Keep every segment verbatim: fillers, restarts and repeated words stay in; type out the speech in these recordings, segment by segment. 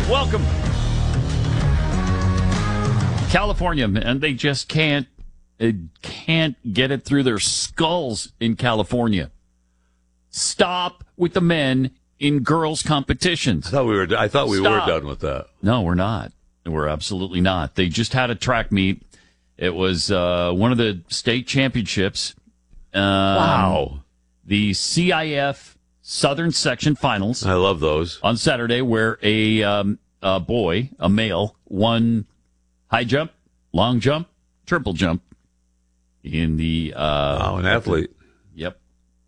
Welcome. California, and they just can't uh, can't get it through their skulls in California. Stop with the men in girls' competitions. I thought we were. I thought we Stop. were done with that. No, we're not. We're absolutely not. They just had a track meet. It was uh, one of the state championships. Um, Wow. The C I F Southern Section Finals. I love those. On Saturday, where a, um, a boy, a male, won high jump, long jump, triple jump in the... Uh, Wow, an athlete. Yep.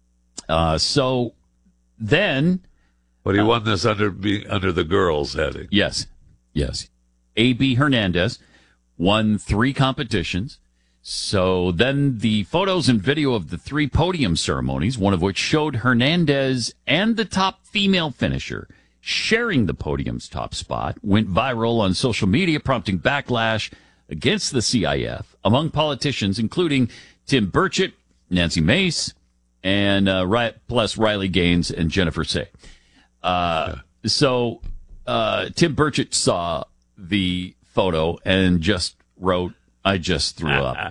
Uh, so then... But he uh, won this under being under the girls heading. Yes. Yes. A B Hernandez won three competitions. So then the photos and video of the three podium ceremonies, one of which showed Hernandez and the top female finisher sharing the podium's top spot, went viral on social media, prompting backlash against the C I F among politicians, including Tim Burchett, Nancy Mace, and uh, Ry- plus Riley Gaines and Jennifer Say. Uh, yeah. So uh, Tim Burchett saw the photo and just wrote, I just threw up.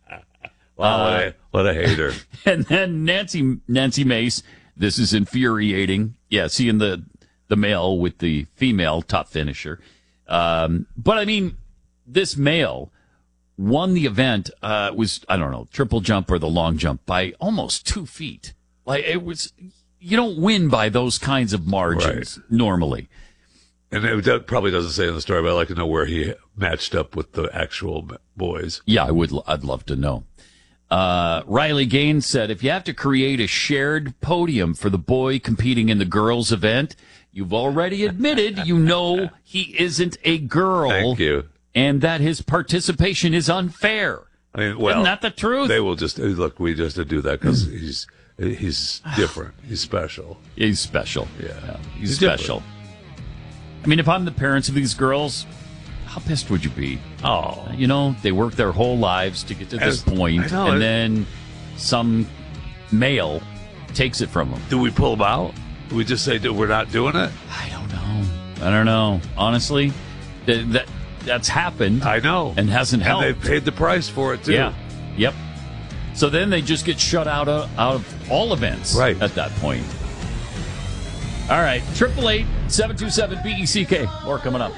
Wow, what a, what a hater. And then Nancy Nancy Mace, this is infuriating. Yeah, seeing the, the male with the female top finisher. Um, but, I mean, this male won the event, uh, was, I don't know, triple jump or the long jump by almost two feet. Like, it was, you don't win by those kinds of margins right. normally. And it that probably doesn't say in the story, but I'd like to know where he matched up with the actual boys. Yeah, I would. I'd love to know. Uh, Riley Gaines said, if you have to create a shared podium for the boy competing in the girls' event, you've already admitted you know he isn't a girl. Thank you. And that his participation is unfair. I mean, well, isn't that the truth? They will just, look, we just do that because he's he's different. He's special. He's special. Yeah. yeah he's, he's special. Different. I mean, if I'm the parents of these girls, how pissed would you be? Oh. You know, they work their whole lives to get to this As, point, know, and it, then some male takes it from them. Do we pull them out? Do we just say we're not doing it? I don't know. I don't know. Honestly, that, that that's happened. I know. And hasn't helped. And they've paid the price for it, too. Yeah. Yep. So then they just get shut out of, out of all events right. at that point. All right, triple eight seven two seven B E C K. More coming up.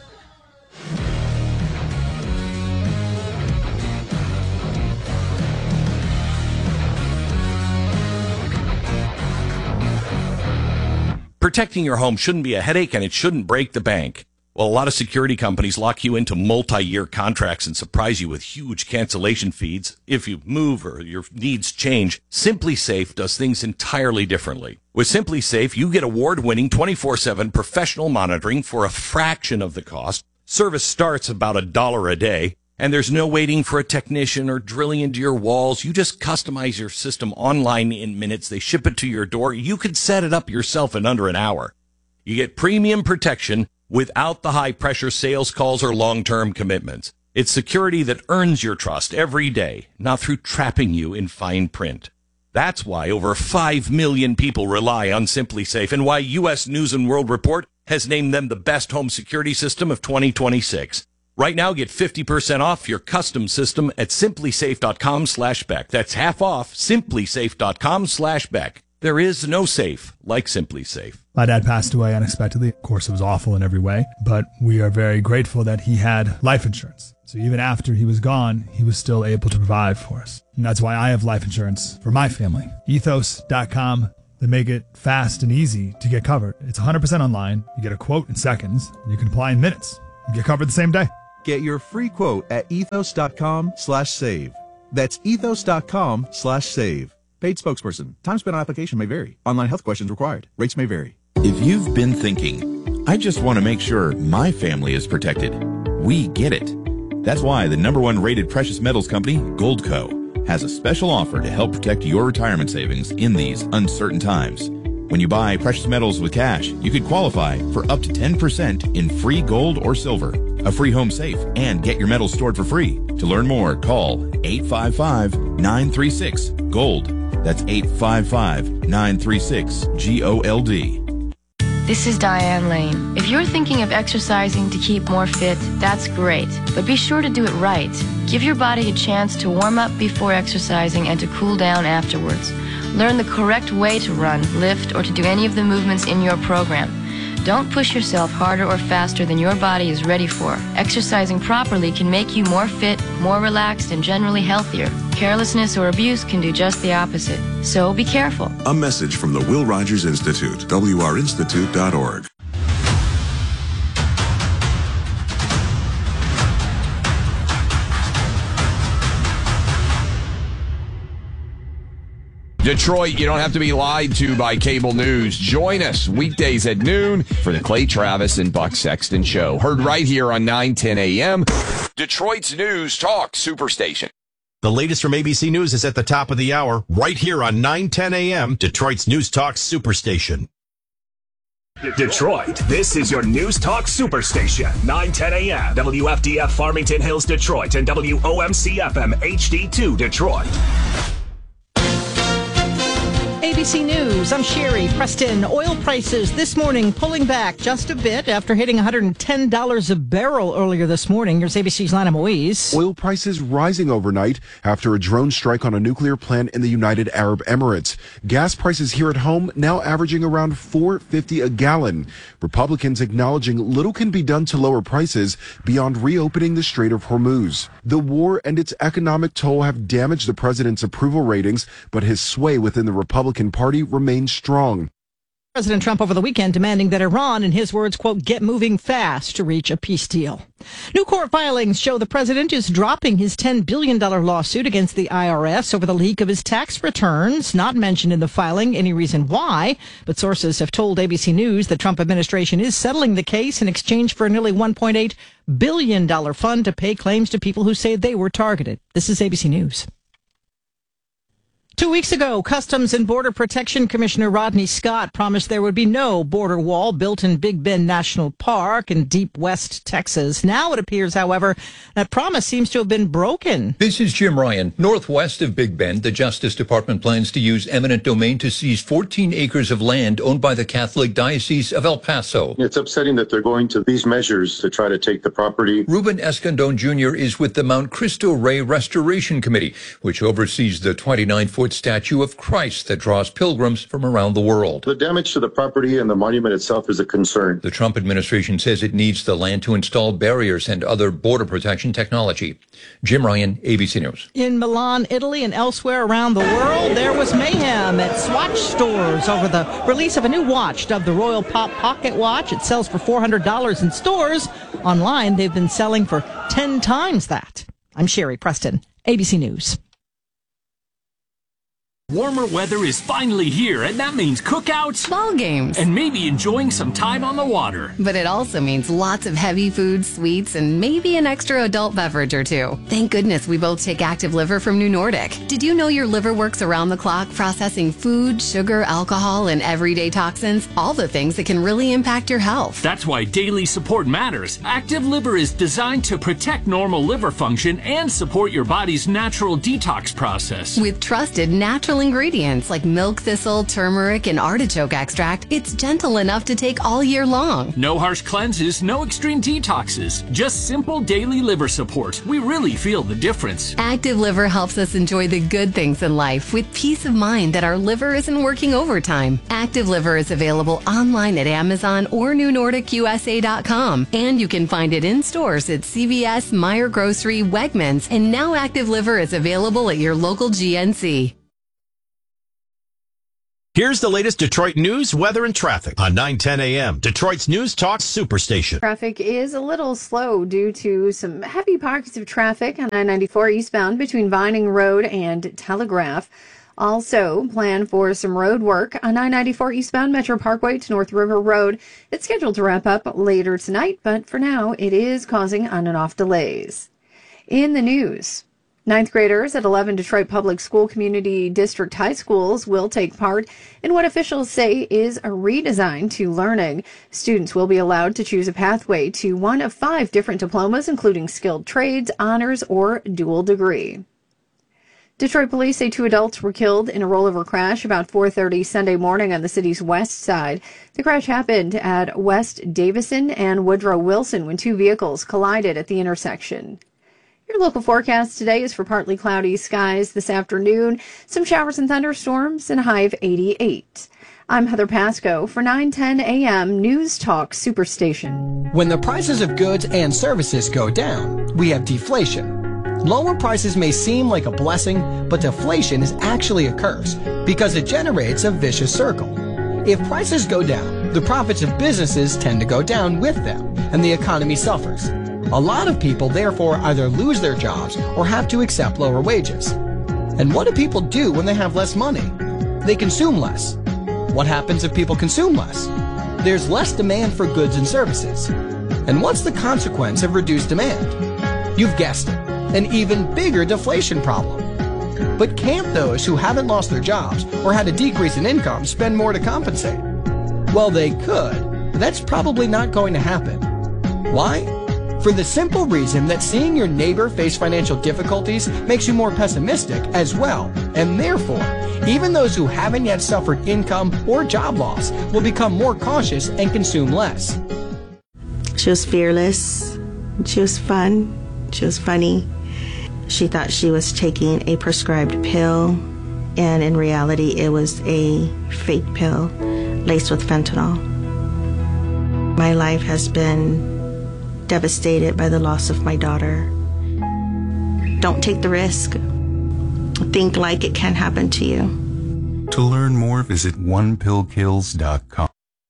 Protecting your home shouldn't be a headache, and it shouldn't break the bank. Well, a lot of security companies lock you into multi-year contracts and surprise you with huge cancellation fees if you move or your needs change. SimpliSafe does things entirely differently. With SimpliSafe, you get award-winning twenty-four seven professional monitoring for a fraction of the cost. Service starts about a dollar a day, and there's no waiting for a technician or drilling into your walls. You just customize your system online in minutes. They ship it to your door. You could set it up yourself in under an hour. You get premium protection without the high-pressure sales calls or long-term commitments. It's security that earns your trust every day, not through trapping you in fine print. That's why over five million people rely on SimpliSafe, and why U S News and World Report has named them the best home security system of twenty twenty-six. Right now, get fifty percent off your custom system at simplysafe.com slash Beck. That's half off, simplysafe.com slash Beck. There is no safe like SimpliSafe. My dad passed away unexpectedly. Of course, it was awful in every way, but we are very grateful that he had life insurance. So even after he was gone, he was still able to provide for us. And that's why I have life insurance for my family. ethos dot com. They make it fast and easy to get covered. It's one hundred percent online. You get a quote in seconds. You can apply in minutes. You get covered the same day. Get your free quote at ethos.com slash save. That's ethos.com slash save. Paid spokesperson. Time spent on application may vary. Online health questions required. Rates may vary. If you've been thinking, I just want to make sure my family is protected, we get it. That's why the number one rated precious metals company, Goldco, has a special offer to help protect your retirement savings in these uncertain times. When you buy precious metals with cash, you could qualify for up to ten percent in free gold or silver, a free home safe, and get your metals stored for free. To learn more, call eight five five, nine three six, GOLD. That's eight five five, nine three six, G O L D. This is Diane Lane. If you're thinking of exercising to keep more fit, that's great. But be sure to do it right. Give your body a chance to warm up before exercising and to cool down afterwards. Learn the correct way to run, lift, or to do any of the movements in your program. Don't push yourself harder or faster than your body is ready for. Exercising properly can make you more fit, more relaxed, and generally healthier. Carelessness or abuse can do just the opposite. So be careful. A message from the Will Rogers Institute, W R institute dot org. Detroit, you don't have to be lied to by cable news. Join us weekdays at noon for the Clay Travis and Buck Sexton Show. Heard right here on nine ten a.m. Detroit's News Talk Superstation. The latest from A B C News is at the top of the hour, right here on nine ten a.m. Detroit's News Talk Superstation. Detroit, this is your News Talk Superstation. nine ten a.m. W F D F Farmington Hills, Detroit, and W O M C F M H D two, Detroit. A B C News, I'm Sherry Preston. Oil prices this morning pulling back just a bit after hitting one hundred ten dollars a barrel earlier this morning. Here's A B C's Lana Moise. Oil prices rising overnight after a drone strike on a nuclear plant in the United Arab Emirates. Gas prices here at home now averaging around four fifty a gallon. Republicans acknowledging little can be done to lower prices beyond reopening the Strait of Hormuz. The war and its economic toll have damaged the president's approval ratings, but his sway within the Republican Party remains strong. President Trump over the weekend demanding that Iran, in his words, quote, get moving fast to reach a peace deal. New court filings show the president is dropping his ten billion dollars lawsuit against the I R S over the leak of his tax returns. Not mentioned in the filing any reason why, but sources have told A B C News the Trump administration is settling the case in exchange for a nearly one point eight billion dollars fund to pay claims to people who say they were targeted. This is A B C News. Two weeks ago, Customs and Border Protection Commissioner Rodney Scott promised there would be no border wall built in Big Bend National Park in deep West Texas. Now it appears, however, that promise seems to have been broken. This is Jim Ryan. Northwest of Big Bend, the Justice Department plans to use eminent domain to seize fourteen acres of land owned by the Catholic Diocese of El Paso. It's upsetting that they're going to these measures to try to take the property. Ruben Escandon Junior is with the Mount Cristo Rey Restoration Committee, which oversees the twenty-nine foot statue of Christ that draws pilgrims from around the world. The damage to the property and the monument itself is a concern. The Trump administration says it needs the land to install barriers and other border protection technology. Jim Ryan, A B C News. In Milan, Italy, and elsewhere around the world, there was mayhem at Swatch stores over the release of a new watch dubbed the Royal Pop Pocket Watch. It sells for four hundred dollars in stores. Online, they've been selling for ten times that. I'm Sherry Preston, A B C News. Warmer weather is finally here, and that means cookouts, ball games, and maybe enjoying some time on the water. But it also means lots of heavy food, sweets, and maybe an extra adult beverage or two. Thank goodness we both take Active Liver from New Nordic. Did you know your liver works around the clock processing food, sugar, alcohol, and everyday toxins? All the things that can really impact your health. That's why daily support matters. Active Liver is designed to protect normal liver function and support your body's natural detox process. With trusted natural ingredients like milk thistle, turmeric, and artichoke extract, it's gentle enough to take all year long. No harsh cleanses, no extreme detoxes, just simple daily liver support. We really feel the difference. Active Liver helps us enjoy the good things in life with peace of mind that our liver isn't working overtime. Active Liver is available online at Amazon or New Nordic U S A dot com, and you can find it in stores at C V S, Meijer Grocery, Wegmans, and now Active Liver is available at your local G N C. Here's the latest Detroit news, weather, and traffic on nine ten a.m. Detroit's News Talk Superstation. Traffic is a little slow due to some heavy pockets of traffic on I ninety-four eastbound between Vining Road and Telegraph. Also, plan for some road work on I ninety-four eastbound Metro Parkway to North River Road. It's scheduled to wrap up later tonight, but for now, it is causing on and off delays. In the news, ninth graders at eleven Detroit Public School Community District high schools will take part in what officials say is a redesign to learning. Students will be allowed to choose a pathway to one of five different diplomas, including skilled trades, honors, or dual degree. Detroit police say two adults were killed in a rollover crash about four thirty Sunday morning on the city's west side. The crash happened at West Davison and Woodrow Wilson when two vehicles collided at the intersection. Your local forecast today is for partly cloudy skies this afternoon, some showers and thunderstorms, and a high of eighty-eight. I'm Heather Pasco for nine ten a.m. News Talk Superstation. When the prices of goods and services go down, we have deflation. Lower prices may seem like a blessing, but deflation is actually a curse because it generates a vicious circle. If prices go down, the profits of businesses tend to go down with them, and the economy suffers. A lot of people therefore either lose their jobs or have to accept lower wages. And what do people do when they have less money? They consume less. What happens if people consume less? There's less demand for goods and services. And what's the consequence of reduced demand? You've guessed it, an even bigger deflation problem. But can't those who haven't lost their jobs or had a decrease in income spend more to compensate? Well, they could, but that's probably not going to happen. Why? For the simple reason that seeing your neighbor face financial difficulties makes you more pessimistic as well, and therefore, even those who haven't yet suffered income or job loss will become more cautious and consume less. She was fearless. She was fun. She was funny. She thought she was taking a prescribed pill, and in reality, it was a fake pill laced with fentanyl. My life has been devastated by the loss of my daughter. Don't take the risk. Think like it can happen to you. To learn more, visit one pill kills dot com.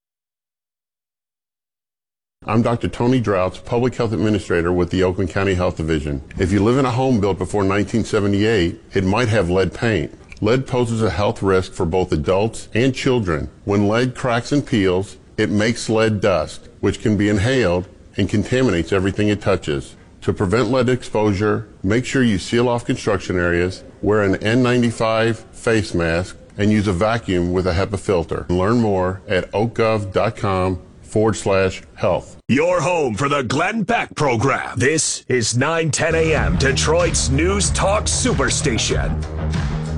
I'm Doctor Tony Droughts, Public Health Administrator with the Oakland County Health Division. If you live in a home built before nineteen seventy-eight, it might have lead paint. Lead poses a health risk for both adults and children. When lead cracks and peels, it makes lead dust, which can be inhaled and contaminates everything it touches. To prevent lead exposure, make sure you seal off construction areas, wear an N ninety-five face mask, and use a vacuum with a HEPA filter. Learn more at oakgov.com forward slash health. Your home for the Glenn Beck program. This is nine ten a.m. Detroit's News Talk Superstation.